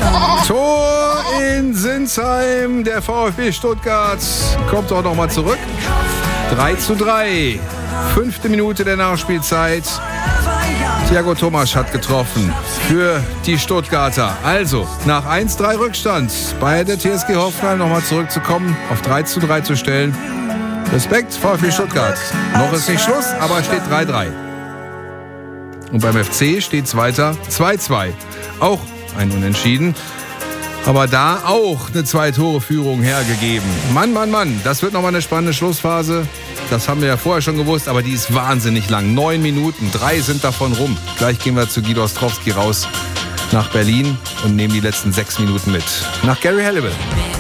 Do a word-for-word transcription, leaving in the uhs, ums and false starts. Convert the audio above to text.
Tor in Sinsheim. Der VfB Stuttgart kommt auch nochmal zurück. drei zu drei. Fünfte Minute der Nachspielzeit. Thiago Tomasch hat getroffen für die Stuttgarter. Also, nach eins drei Rückstand bei der T S G Hoffenheim nochmal zurückzukommen, auf drei zu drei zu stellen. Respekt, VfB Stuttgart. Noch ist nicht Schluss, aber steht drei drei. Und beim F C steht es weiter zwei zwei. Auch ein Unentschieden. Aber da auch eine Zwei-Tore-Führung hergegeben. Mann, Mann, Mann, das wird nochmal eine spannende Schlussphase. Das haben wir ja vorher schon gewusst, aber die ist wahnsinnig lang. Neun Minuten, drei sind davon rum. Gleich gehen wir zu Guido Ostrowski raus nach Berlin und nehmen die letzten sechs Minuten mit. Nach Gary Halliwell.